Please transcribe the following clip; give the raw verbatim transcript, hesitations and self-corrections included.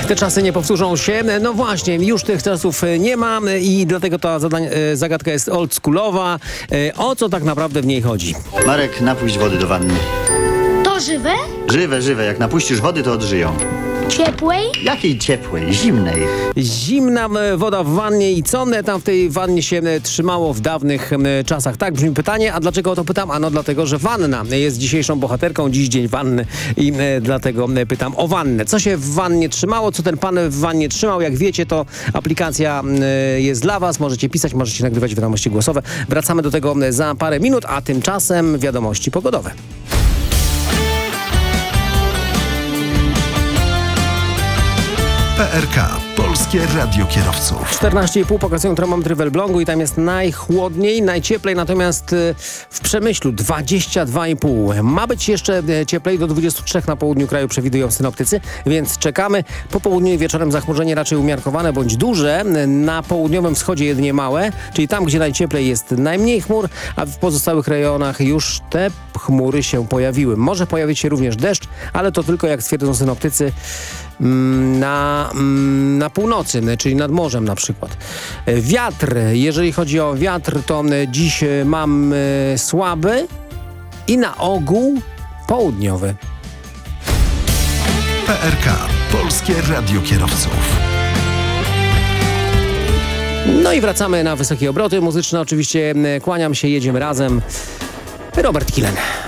Te czasy nie powtórzą się. No właśnie, już tych czasów nie ma i dlatego ta zadań, zagadka jest oldschoolowa. O co tak naprawdę w niej chodzi? Marek, napuść wody do wanny. To żywe? Żywe, żywe. Jak napuścisz wody, to odżyją. Ciepłej? Jakiej ciepłej? Zimnej. Zimna woda w wannie i co tam w tej wannie się trzymało w dawnych czasach? Tak brzmi pytanie, a dlaczego o to pytam? Ano dlatego, że wanna jest dzisiejszą bohaterką, dziś dzień wanny i dlatego pytam o wannę. Co się w wannie trzymało? Co ten pan w wannie trzymał? Jak wiecie, to aplikacja jest dla was. Możecie pisać, możecie nagrywać wiadomości głosowe. Wracamy do tego za parę minut, a tymczasem wiadomości pogodowe. P R K. Polskie Radio Kierowców. czternaście i pół pokazują termometry w Elblągu i tam jest najchłodniej, najcieplej, natomiast w Przemyślu dwadzieścia dwa i pół. Ma być jeszcze cieplej, do dwudziestu trzech na południu kraju przewidują synoptycy, więc czekamy. Po południu i wieczorem zachmurzenie raczej umiarkowane bądź duże. Na południowym wschodzie jedynie małe, czyli tam, gdzie najcieplej jest najmniej chmur, a w pozostałych rejonach już te chmury się pojawiły. Może pojawić się również deszcz, ale to tylko, jak stwierdzą synoptycy, na, na północy, czyli nad morzem na przykład. Wiatr, jeżeli chodzi o wiatr, to dziś mam słaby i na ogół południowy. P R K. Polskie Radio Kierowców. No i wracamy na wysokie obroty muzyczne. Oczywiście kłaniam się, jedziemy razem. Robert Kilen.